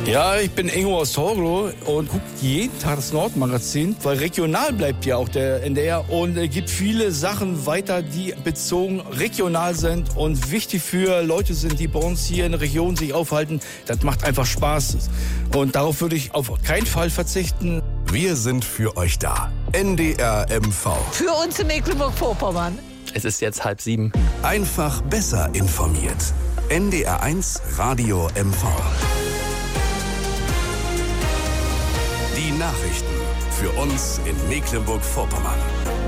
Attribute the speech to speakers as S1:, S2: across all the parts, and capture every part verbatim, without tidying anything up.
S1: Ja, ich bin Ingo aus Torgelow und gucke jeden Tag das Nordmagazin, weil regional bleibt ja auch der N D R und es gibt viele Sachen weiter, die bezogen regional sind und wichtig für Leute sind, die bei uns hier in der Region sich aufhalten. Das macht einfach Spaß und darauf würde ich auf keinen Fall verzichten.
S2: Wir sind für euch da. N D R M V.
S3: Für uns in Mecklenburg-Vorpommern.
S4: Es ist jetzt halb sieben.
S2: Einfach besser informiert. N D R eins Radio M V. Die Nachrichten für uns in Mecklenburg-Vorpommern.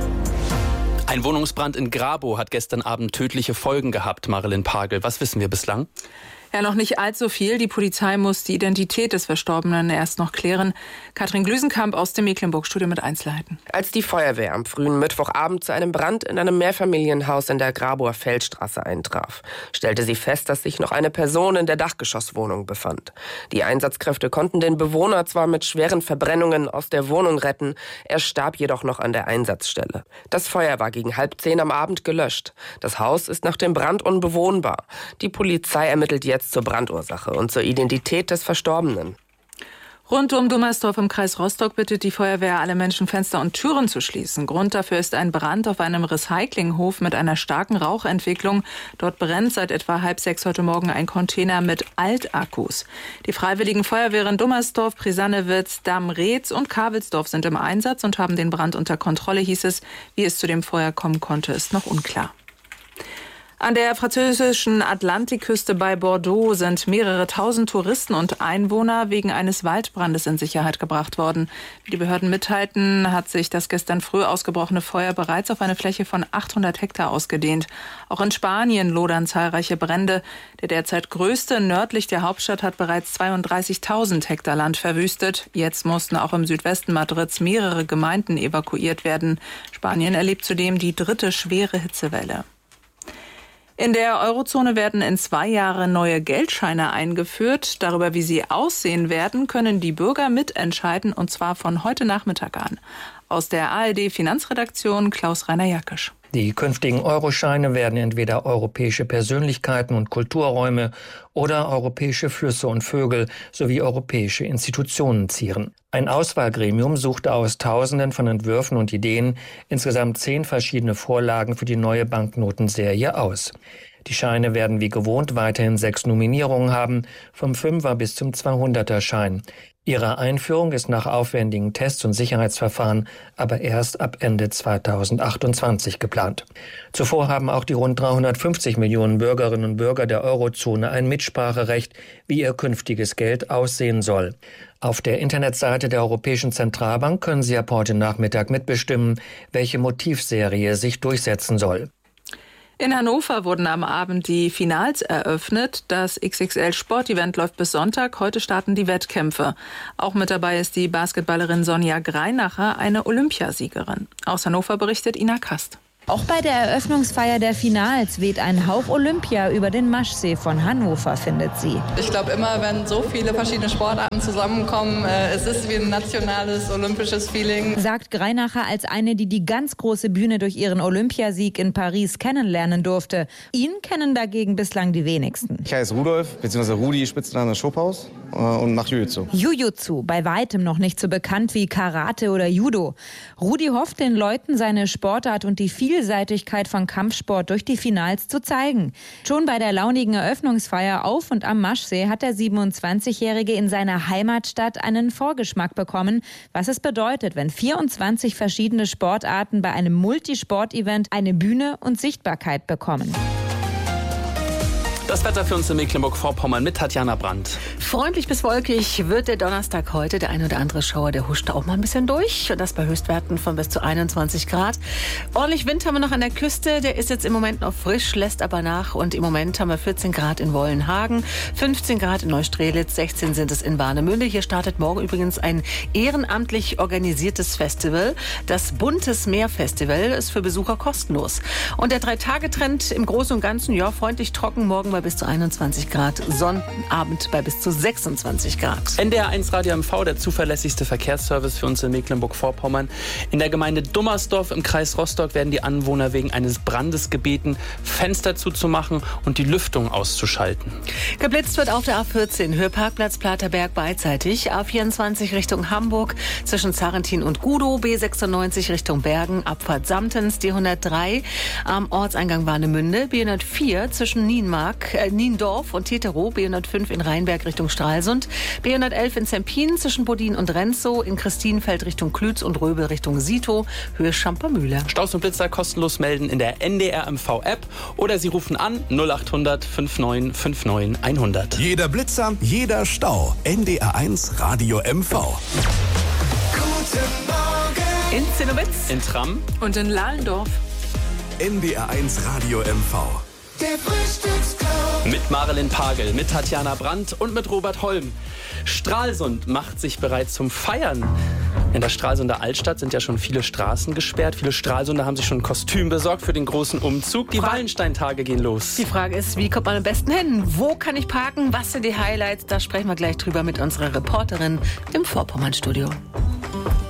S4: Ein Wohnungsbrand in Grabow hat gestern Abend tödliche Folgen gehabt, Marilyn Pagel. Was wissen wir bislang?
S5: Ja, noch nicht allzu viel. Die Polizei muss die Identität des Verstorbenen erst noch klären. Katrin Glüsenkamp aus dem Mecklenburg-Studio mit Einzelheiten.
S6: Als die Feuerwehr am frühen Mittwochabend zu einem Brand in einem Mehrfamilienhaus in der Grabower Feldstraße eintraf, stellte sie fest, dass sich noch eine Person in der Dachgeschosswohnung befand. Die Einsatzkräfte konnten den Bewohner zwar mit schweren Verbrennungen aus der Wohnung retten, er starb jedoch noch an der Einsatzstelle. Das Feuer war gegen halb zehn am Abend gelöscht. Das Haus ist nach dem Brand unbewohnbar. Die Polizei ermittelt jetzt zur Brandursache und zur Identität des Verstorbenen.
S5: Rund um Dummersdorf im Kreis Rostock bittet die Feuerwehr, alle Menschen Fenster und Türen zu schließen. Grund dafür ist ein Brand auf einem Recyclinghof mit einer starken Rauchentwicklung. Dort brennt seit etwa halb sechs heute Morgen ein Container mit Altakkus. Die Freiwilligen Feuerwehren Dummersdorf, Prisannewitz, Damm-Reetz und Kavelsdorf sind im Einsatz und haben den Brand unter Kontrolle, hieß es. Wie es zu dem Feuer kommen konnte, ist noch unklar. An der französischen Atlantikküste bei Bordeaux sind mehrere tausend Touristen und Einwohner wegen eines Waldbrandes in Sicherheit gebracht worden. Wie die Behörden mitteilten, hat sich das gestern früh ausgebrochene Feuer bereits auf eine Fläche von achthundert Hektar ausgedehnt. Auch in Spanien lodern zahlreiche Brände. Der derzeit größte nördlich der Hauptstadt hat bereits zweiunddreißigtausend Hektar Land verwüstet. Jetzt mussten auch im Südwesten Madrids mehrere Gemeinden evakuiert werden. Spanien erlebt zudem die dritte schwere Hitzewelle. In der Eurozone werden in zwei Jahren neue Geldscheine eingeführt. Darüber, wie sie aussehen werden, können die Bürger mitentscheiden, und zwar von heute Nachmittag an. Aus der A R D-Finanzredaktion Klaus-Rainer Jackisch.
S7: Die künftigen Euroscheine werden entweder europäische Persönlichkeiten und Kulturräume oder europäische Flüsse und Vögel sowie europäische Institutionen zieren. Ein Auswahlgremium suchte aus Tausenden von Entwürfen und Ideen insgesamt zehn verschiedene Vorlagen für die neue Banknotenserie aus. Die Scheine werden wie gewohnt weiterhin sechs Nominierungen haben, vom Fünfer bis zum zweihunderter Schein. Ihre Einführung ist nach aufwendigen Tests und Sicherheitsverfahren aber erst ab Ende zweitausendachtundzwanzig geplant. Zuvor haben auch die rund dreihundertfünfzig Millionen Bürgerinnen und Bürger der Eurozone ein Mitspracherecht, wie ihr künftiges Geld aussehen soll. Auf der Internetseite der Europäischen Zentralbank können Sie ab heute Nachmittag mitbestimmen, welche Motivserie sich durchsetzen soll.
S5: In Hannover wurden am Abend die Finals eröffnet. Das X X L-Sportevent läuft bis Sonntag. Heute starten die Wettkämpfe. Auch mit dabei ist die Basketballerin Sonja Greinacher, eine Olympiasiegerin. Aus Hannover berichtet Ina Kast.
S8: Auch bei der Eröffnungsfeier der Finals weht ein Hauch Olympia über den Maschsee von Hannover, findet sie.
S9: Ich glaube immer, wenn so viele verschiedene Sportarten zusammenkommen, äh, es ist wie ein nationales, olympisches Feeling.
S8: Sagt Greinacher als eine, die die ganz große Bühne durch ihren Olympiasieg in Paris kennenlernen durfte. Ihn kennen dagegen bislang die wenigsten.
S10: Ich heiße Rudolf, bzw. Rudi, Spitzname Schophaus, äh, und mache Jiu-Jitsu.
S8: Jiu-Jitsu, bei weitem noch nicht so bekannt wie Karate oder Judo. Rudi hofft, den Leuten seine Sportart und die Vielseitigkeit von Kampfsport durch die Finals zu zeigen. Schon bei der launigen Eröffnungsfeier auf und am Maschsee hat der siebenundzwanzigjährige in seiner Heimatstadt einen Vorgeschmack bekommen, was es bedeutet, wenn vierundzwanzig verschiedene Sportarten bei einem Multisport-Event eine Bühne und Sichtbarkeit bekommen.
S4: Das Wetter für uns in Mecklenburg-Vorpommern mit Tatjana Brandt.
S3: Freundlich bis wolkig wird der Donnerstag heute. Der ein oder andere Schauer, der huscht auch mal ein bisschen durch. Und das bei Höchstwerten von bis zu einundzwanzig Grad. Ordentlich Wind haben wir noch an der Küste. Der ist jetzt im Moment noch frisch, lässt aber nach. Und im Moment haben wir vierzehn Grad in Wollenhagen, fünfzehn Grad in Neustrelitz, sechzehn sind es in Warnemünde. Hier startet morgen übrigens ein ehrenamtlich organisiertes Festival. Das Buntes Meer Festival ist für Besucher kostenlos. Und der Drei-Tage-Trend im Großen und Ganzen, ja, freundlich trocken. Morgen bei bei bis zu einundzwanzig Grad, Sonnabend bei bis zu sechsundzwanzig Grad.
S4: N D R eins Radio M V, der zuverlässigste Verkehrsservice für uns in Mecklenburg-Vorpommern. In der Gemeinde Dummersdorf im Kreis Rostock werden die Anwohner wegen eines Brandes gebeten, Fenster zuzumachen und die Lüftung auszuschalten.
S3: Geblitzt wird auf der A vierzehn, Höhe Parkplatz Platerberg beidseitig, A vierundzwanzig Richtung Hamburg, zwischen Zarrentin und Gudow, B sechsundneunzig Richtung Bergen, Abfahrt Samtens, D hundertdrei am Ortseingang Warnemünde, B hundertvier zwischen Nienmark, äh, Niendorf und Teterow, B hundertfünf in Rheinberg Richtung Stralsund, B hundertelf in Zempin zwischen Bodin und Renzow, in Christinfeld Richtung Klütz und Röbel Richtung Sito, Höhe Schampermühle.
S4: Staus und Blitzer kostenlos melden in der N D R M V App oder Sie rufen an null acht hundert neunundfünfzig neunundfünfzig hundert.
S2: Jeder Blitzer, jeder Stau. N D R eins Radio M V.
S11: Guten Morgen.
S3: In Zinnowitz,
S4: In Tram
S5: Und in Lallendorf.
S2: N D R eins Radio M V.
S11: Der Frühstücksclub.
S4: mit Marilyn Pagel, mit Tatjana Brandt und mit Robert Holm. Stralsund macht sich bereit zum Feiern. In der Stralsunder Altstadt sind ja schon viele Straßen gesperrt. Viele Stralsunder haben sich schon ein Kostüm besorgt für den großen Umzug. Die
S3: Fra-
S4: Wallensteintage gehen los.
S3: Die Frage ist, wie kommt man am besten hin? Wo kann ich parken? Was sind die Highlights? Da sprechen wir gleich drüber mit unserer Reporterin im Vorpommern-Studio.